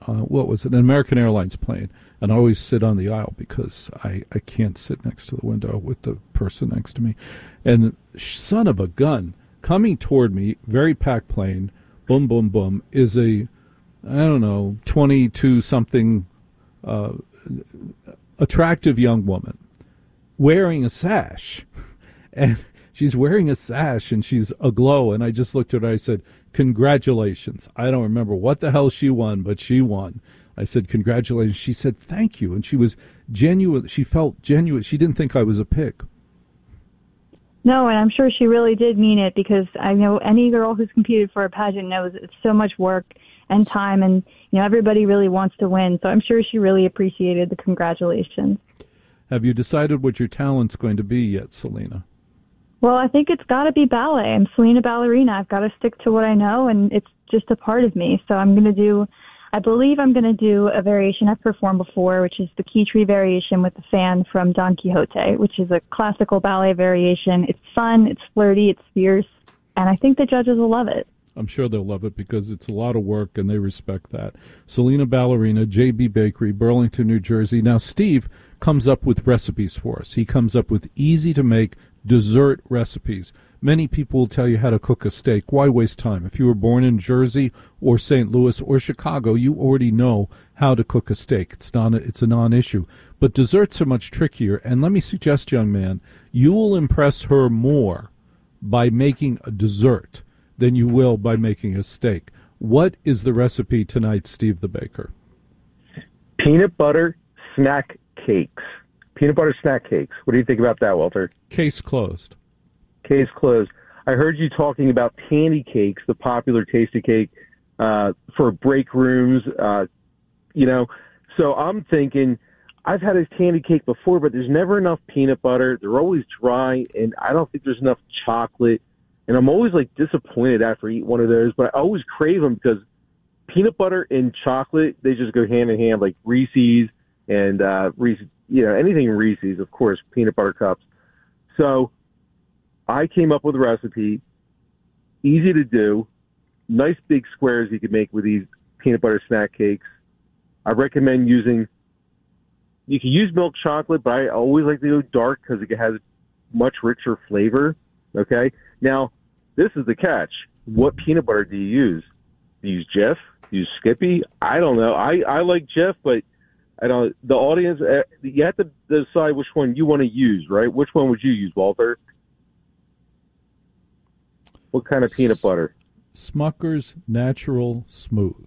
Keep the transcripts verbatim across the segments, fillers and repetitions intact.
uh, what was it, an American Airlines plane, and I always sit on the aisle because I, I can't sit next to the window with the person next to me. And son of a gun, coming toward me, very packed plane, boom, boom, boom, is a, I don't know, twenty-two-something uh, attractive young woman wearing a sash. And she's wearing a sash, and she's aglow, and I just looked at her, I said, congratulations. I don't remember what the hell she won, but she won. I said, congratulations. She said, thank you. And she was genuine. She felt genuine. She didn't think I was a pig. No, and I'm sure she really did mean it, because I know any girl who's competed for a pageant knows it's so much work and time, and you know everybody really wants to win. So I'm sure she really appreciated the congratulations. Have you decided what your talent's going to be yet, Selena? Well, I think it's got to be ballet. I'm Selena Ballerina. I've got to stick to what I know, and it's just a part of me. So I'm going to do, I believe I'm going to do a variation I've performed before, which is the Key Tree variation with the fan from Don Quixote, which is a classical ballet variation. It's fun, it's flirty, it's fierce, and I think the judges will love it. I'm sure they'll love it because it's a lot of work, and they respect that. Selena Ballerina, J B Bakery, Burlington, New Jersey. Now, Steve comes up with recipes for us. He comes up with easy-to-make dessert recipes. Many people will tell you how to cook a steak. Why waste time? If you were born in Jersey or Saint Louis or Chicago, you already know how to cook a steak. It's not a, it's a non-issue. But desserts are much trickier. And let me suggest, young man, you will impress her more by making a dessert than you will by making a steak. What is the recipe tonight, Steve the Baker? Peanut butter snack cakes. Peanut butter snack cakes. What do you think about that, Walter? Case closed. Case closed. I heard you talking about tandy cakes, the popular tasty cake uh, for break rooms. Uh, you know, so I'm thinking I've had a tandy cake before, but there's never enough peanut butter. They're always dry, and I don't think there's enough chocolate. And I'm always like disappointed after I eat one of those, but I always crave them because peanut butter and chocolate, they just go hand in hand, like Reese's and uh, Reese's, you know, anything Reese's, of course, peanut butter cups. So I came up with a recipe, easy to do, nice big squares you can make with these peanut butter snack cakes. I recommend using, you can use milk chocolate, but I always like to go dark because it has much richer flavor, okay? Now, this is the catch. What peanut butter do you use? Do you use Jif? Do you use Skippy? I don't know. I, I like Jif, but I don't. The audience, uh, you have to decide which one you want to use, right? Which one would you use, Walter? What kind of peanut butter? Smucker's Natural Smooth.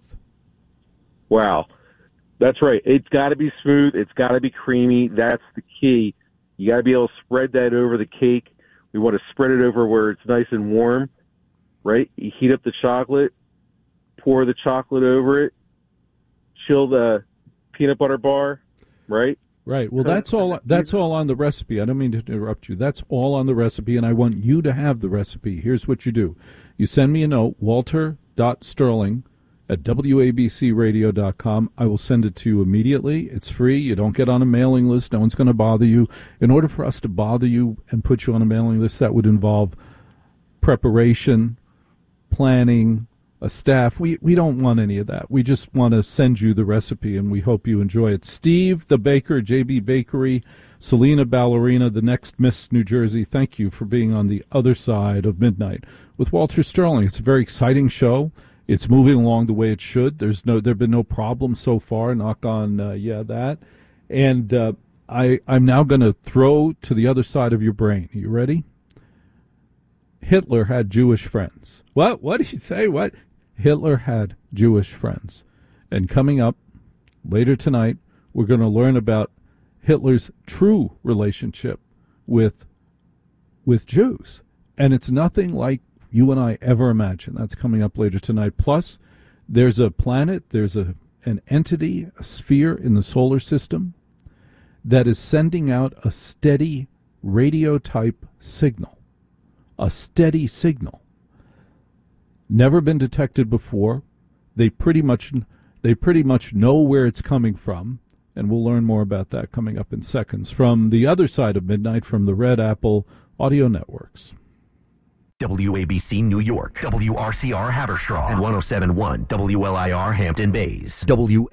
Wow. That's right. It's got to be smooth. It's got to be creamy. That's the key. You got to be able to spread that over the cake. We want to spread it over where it's nice and warm, right? You heat up the chocolate, pour the chocolate over it, chill the peanut butter bar, right? Right. Well, that's all. That's all on the recipe. I don't mean to interrupt you. That's all on the recipe, and I want you to have the recipe. Here's what you do: you send me a note, Walter dot Sterling at W A B C radio dot com. I will send it to you immediately. It's free. You don't get on a mailing list. No one's going to bother you. In order for us to bother you and put you on a mailing list, that would involve preparation, planning, a staff. We we don't want any of that. We just want to send you the recipe, and we hope you enjoy it. Steve the Baker, J B Bakery, Selena Ballerina, the next Miss New Jersey, thank you for being on the other side of midnight with Walter Sterling. It's a very exciting show. It's moving along the way it should. There's no, there've been no problems so far. Knock on, uh, yeah, that. And uh, I, I'm now going to throw to the other side of your brain. Are you ready? Hitler had Jewish friends. What? What did he say? What? Hitler had Jewish friends. And coming up later tonight, we're going to learn about Hitler's true relationship with with Jews. And it's nothing like you and I ever imagined. That's coming up later tonight. Plus, there's a planet, there's a an entity, a sphere in the solar system that is sending out a steady radio-type signal. A steady signal. Never been detected before. They pretty much they pretty much know where it's coming from, and we'll learn more about that coming up in seconds from the other side of midnight from the Red Apple Audio Networks. W A B C New York, W R C R Haverstraw, and one oh seven point one W L I R Hampton Bays. W